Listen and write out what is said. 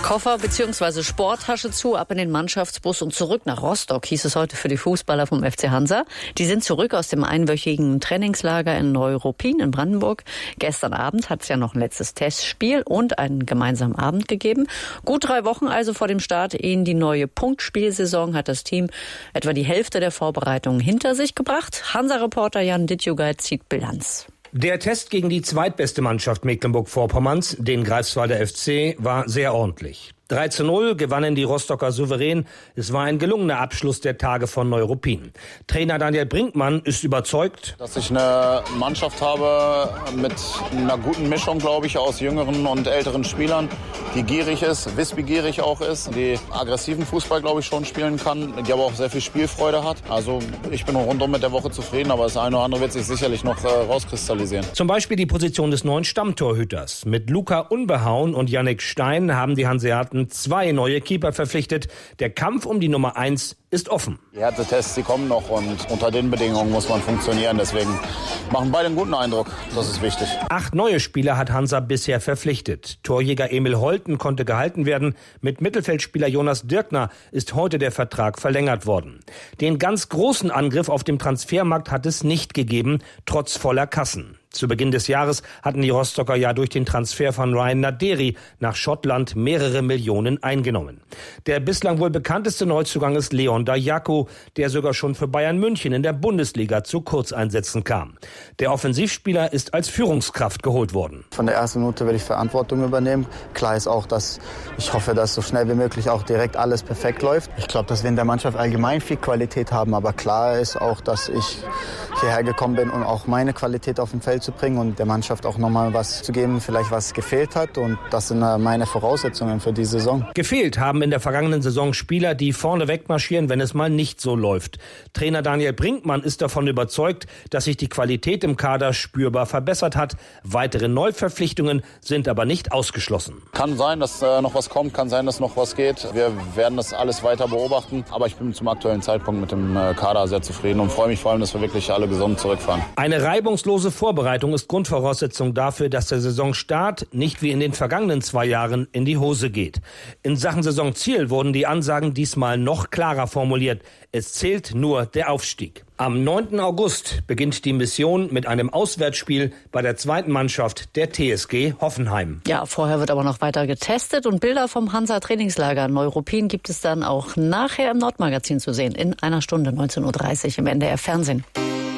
Koffer bzw. Sporttasche zu, ab in den Mannschaftsbus und zurück nach Rostock, hieß es heute für die Fußballer vom FC Hansa. Die sind zurück aus dem einwöchigen Trainingslager in Neuruppin in Brandenburg. Gestern Abend hat es ja noch ein letztes Testspiel und einen gemeinsamen Abend gegeben. Gut 3 Wochen also vor dem Start in die neue Punktspielsaison hat das Team etwa die Hälfte der Vorbereitungen hinter sich gebracht. Hansa-Reporter Jan Dittjugai zieht Bilanz. Der Test gegen die zweitbeste Mannschaft Mecklenburg-Vorpommerns, den Greifswalder FC, war sehr ordentlich. 3:0 gewannen die Rostocker souverän. Es war ein gelungener Abschluss der Tage von Neuruppin. Trainer Daniel Brinkmann ist überzeugt, dass ich eine Mannschaft habe mit einer guten Mischung, glaube ich, aus jüngeren und älteren Spielern, die gierig ist, wissbegierig auch ist, die aggressiven Fußball, glaube ich, schon spielen kann, die aber auch sehr viel Spielfreude hat. Also ich bin rundum mit der Woche zufrieden, aber das eine oder andere wird sich sicherlich noch rauskristallisieren. Zum Beispiel die Position des neuen Stammtorhüters. Mit Luca Unbehauen und Yannick Stein haben die Hanseaten 2 neue Keeper verpflichtet. Der Kampf um die Nummer 1 ist offen. Die Härtetests, die kommen noch und unter den Bedingungen muss man funktionieren. Deswegen machen beide einen guten Eindruck. Das ist wichtig. 8 neue Spieler hat Hansa bisher verpflichtet. Torjäger Emil Holten konnte gehalten werden. Mit Mittelfeldspieler Jonas Dirkner ist heute der Vertrag verlängert worden. Den ganz großen Angriff auf dem Transfermarkt hat es nicht gegeben, trotz voller Kassen. Zu Beginn des Jahres hatten die Rostocker ja durch den Transfer von Ryan Naderi nach Schottland mehrere Millionen eingenommen. Der bislang wohl bekannteste Neuzugang ist Leon Dajaku, der sogar schon für Bayern München in der Bundesliga zu Kurzeinsätzen kam. Der Offensivspieler ist als Führungskraft geholt worden. Von der ersten Minute will ich Verantwortung übernehmen. Klar ist auch, dass ich hoffe, dass so schnell wie möglich auch direkt alles perfekt läuft. Ich glaube, dass wir in der Mannschaft allgemein viel Qualität haben, aber klar ist auch, dass ich hierher gekommen bin, um auch meine Qualität auf dem Feld zu bringen und der Mannschaft auch nochmal was zu geben, vielleicht was gefehlt hat, und das sind meine Voraussetzungen für die Saison. Gefehlt haben in der vergangenen Saison Spieler, die vorne wegmarschieren, wenn es mal nicht so läuft. Trainer Daniel Brinkmann ist davon überzeugt, dass sich die Qualität im Kader spürbar verbessert hat. Weitere Neuverpflichtungen sind aber nicht ausgeschlossen. Kann sein, dass noch was kommt, kann sein, dass noch was geht. Wir werden das alles weiter beobachten, aber ich bin zum aktuellen Zeitpunkt mit dem Kader sehr zufrieden und freue mich vor allem, dass wir wirklich alle gesund zurückfahren. Eine reibungslose Vorbereitung ist Grundvoraussetzung dafür, dass der Saisonstart nicht wie in den vergangenen 2 Jahren in die Hose geht. In Sachen Saisonziel wurden die Ansagen diesmal noch klarer formuliert. Es zählt nur der Aufstieg. Am 9. August beginnt die Mission mit einem Auswärtsspiel bei der zweiten Mannschaft der TSG Hoffenheim. Ja, vorher wird aber noch weiter getestet und Bilder vom Hansa-Trainingslager Neuruppin gibt es dann auch nachher im Nordmagazin zu sehen. In einer Stunde, 19:30 Uhr im NDR Fernsehen.